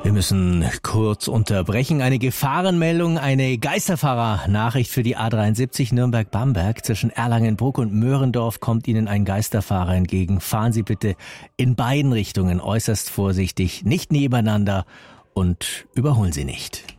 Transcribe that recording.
Wir müssen kurz unterbrechen. Eine Gefahrenmeldung, eine Geisterfahrer-Nachricht für die A73 Nürnberg-Bamberg. Zwischen Erlangen-Bruck und Möhrendorf kommt Ihnen ein Geisterfahrer entgegen. Fahren Sie bitte in beiden Richtungen äußerst vorsichtig, nicht nebeneinander und überholen Sie nicht.